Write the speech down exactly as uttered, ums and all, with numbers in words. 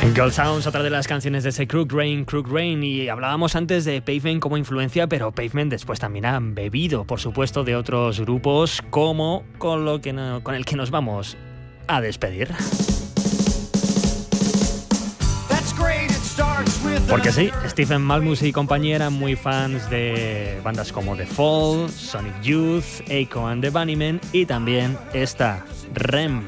Girl Sounds, otra de las canciones de ese Crook Rain, Crook Rain, y hablábamos antes de Pavement como influencia, pero Pavement después también han bebido, por supuesto, de otros grupos, como con, lo que no, con el que nos vamos a despedir. Porque sí, Stephen Malmus y compañía eran muy fans de bandas como The Fall, Sonic Youth, Echo and the Bunnymen y también esta, R E M.